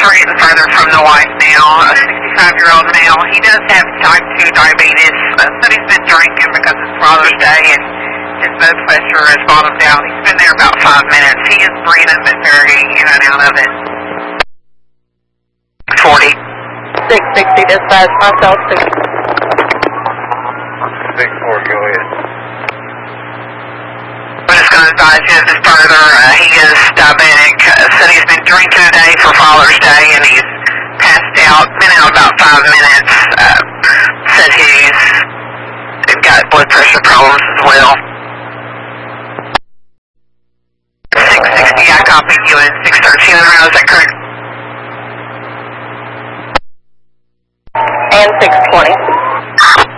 we're getting further from the wife now. A 65-year-old male. He does have type 2 diabetes. Said he's been drinking because it's Father's Day and his blood pressure has bottomed out. He's been there about 5 minutes. He is breathing but very in and out of it. 40. 660 dispatch, myself 6. 6-4, go ahead. I'm just going to advise you this further. He is diabetic. Said he's been drinking today for Father's Day and he's passed out. Been out about 5 minutes. Said he's got blood pressure problems as well. 660, I copied you in 613 around. Is that correct? And 620.